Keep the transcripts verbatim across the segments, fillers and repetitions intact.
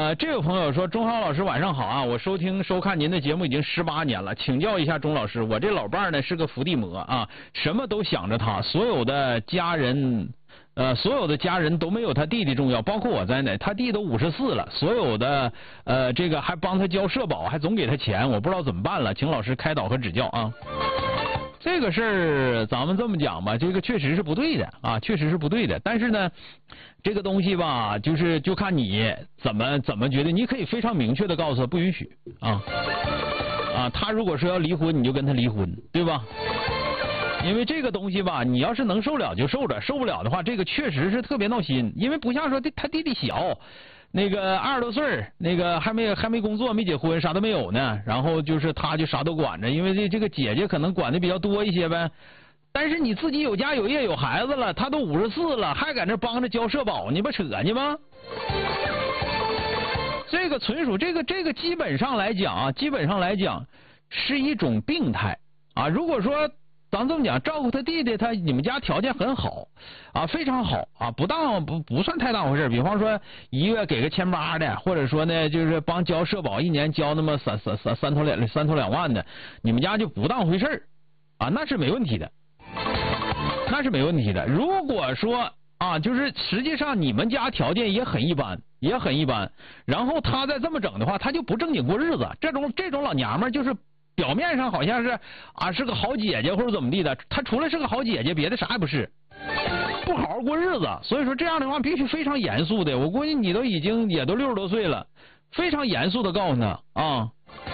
呃，这位朋友说，钟浩老师晚上好啊，我收听收看您的节目已经十八年了，请教一下钟老师，我这老伴儿呢是个伏地魔啊，什么都想着他，所有的家人。呃，所有的家人都没有他弟弟重要，包括我在内。他弟都五十四了，所有的呃，这个还帮他交社保，还总给他钱，我不知道怎么办了，请老师开导和指教啊。这个事儿咱们这么讲吧，这个确实是不对的啊，确实是不对的。但是呢，这个东西吧，就是就看你怎么怎么觉得，你可以非常明确的告诉他不允许啊啊，他如果说要离婚，你就跟他离婚，对吧？因为这个东西吧，你要是能受了就受着，受不了的话，这个确实是特别闹心。因为不像说他弟弟小，那个二十多岁，那个还没还没工作，没结婚，啥都没有呢。然后就是他就啥都管着，因为这这个姐姐可能管的比较多一些呗。但是你自己有家有业有孩子了，他都五十四了，还在那帮着交社保，你不扯呢吗？这个纯属这个这个基本上来讲啊，基本上来讲是一种病态啊。如果说咱这么讲，照顾他弟弟，他你们家条件很好啊，非常好啊，不当不不算太大回事。比方说一个月给个千八的，或者说呢，就是帮交社保，一年交那么三三三三头两三头两万的，你们家就不当回事啊，那是没问题的，那是没问题的。如果说啊，就是实际上你们家条件也很一般，也很一般，然后他再这么整的话，他就不正经过日子。这种这种老娘们就是。表面上好像是啊是个好姐姐或者怎么地的，她除了是个好姐姐，别的啥也不是，不好好过日子。所以说这样的话必须非常严肃的，我估计你都已经也都六十多岁了，非常严肃的告诉他啊，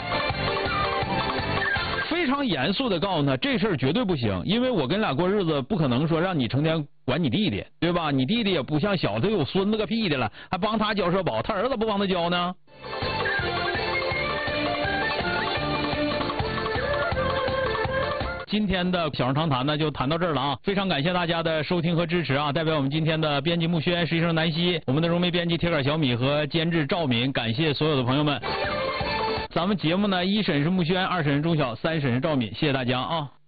非常严肃的告诉他这事儿绝对不行，因为我跟俩过日子，不可能说让你成天管你弟弟，对吧？你弟弟也不像小子有孙子个屁的了，还帮他交社保，他儿子不帮他交呢。今天的小人长谈呢就谈到这儿了啊，非常感谢大家的收听和支持啊！代表我们今天的编辑木轩、实习生南希，我们的融媒编辑铁杆小米和监制赵敏，感谢所有的朋友们。咱们节目呢，一审是木轩，二审是钟晓，三审是赵敏，谢谢大家啊！